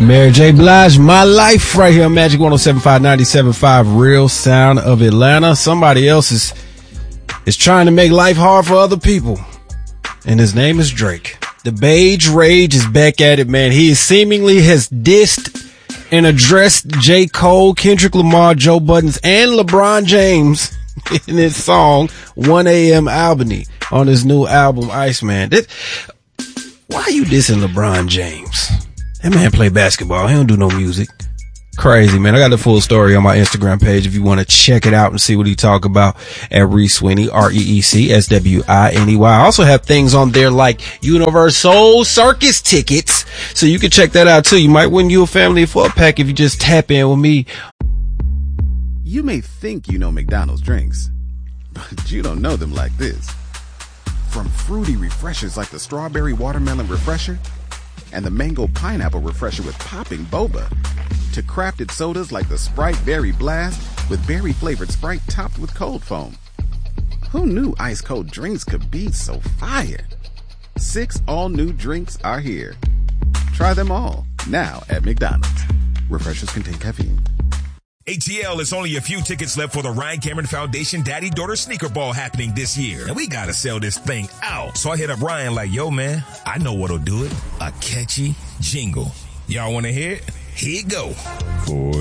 Mary J. Blige, My Life, right here on Magic 107.5, 97.5, Real Sound of Atlanta. Somebody else is trying to make life hard for other people, and his name is Drake. The Beige Rage is back at it, man. He seemingly has dissed and addressed J. Cole, Kendrick Lamar, Joe Budden, and LeBron James in his song 1 a.m. Albany on his new album, Iceman. Why are you dissing LeBron James? That man play basketball. He don't do no music. Crazy, man. I got the full story on my Instagram page if you want to check it out and see what he talk about at Reece Swiney, ReeCSWiney. I also have things on there like Universal Circus tickets, so you can check that out too. You might win you a family of 4 pack if you just tap in with me. You may think you know McDonald's drinks, but you don't know them like this. From fruity refreshers like the Strawberry Watermelon Refresher and the Mango Pineapple Refresher with popping boba, to crafted sodas like the Sprite Berry Blast with berry-flavored Sprite topped with cold foam. Who knew ice-cold drinks could be so fire? 6 all-new drinks are here. Try them all, now at McDonald's. Refreshers contain caffeine. ATL, is only a few tickets left for the Ryan Cameron Foundation Daddy-Daughter Sneaker Ball happening this year. And we gotta sell this thing out. So I hit up Ryan like, yo, man, I know what'll do it. A catchy jingle. Y'all wanna hear it? Here it go.